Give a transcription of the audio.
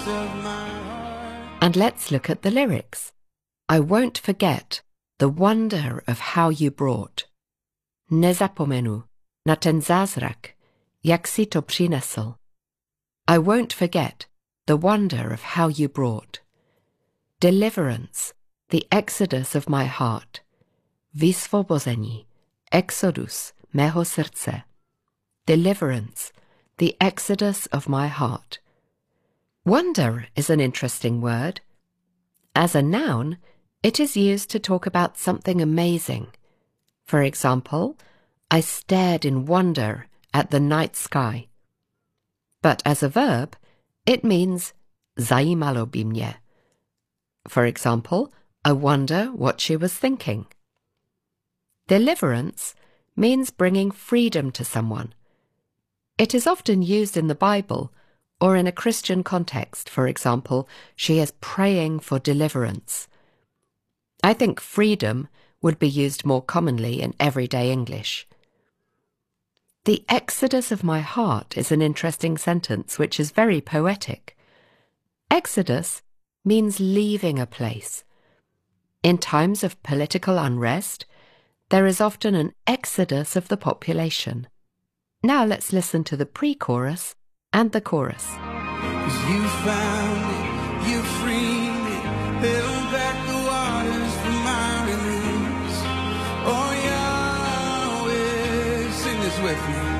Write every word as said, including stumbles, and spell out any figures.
And let's look at the lyrics. I won't forget the wonder of how you brought. Nezapomenu na ten zázrak, jak si to přinesl. I won't forget the wonder of how you brought. Deliverance, the exodus of my heart. Vysvobození, exodus mého srdce. Deliverance, the exodus of my heart. Wonder is an interesting word. As a noun, it is used to talk about something amazing. For example, I stared in wonder at the night sky. But as a verb, it means zajímalo by mě. For example, I wonder what she was thinking. Deliverance means bringing freedom to someone. It is often used in the Bible or in a Christian context. For example, she is praying for deliverance. I think freedom would be used more commonly in everyday English. The exodus of my heart is an interesting sentence which is very poetic. Exodus means leaving a place. In times of political unrest, there is often an exodus of the population. Now let's listen to the pre-chorus and the chorus. 'Cause you found me, you freed me, held back the waters from my release. Oh Yahweh, sing this with me.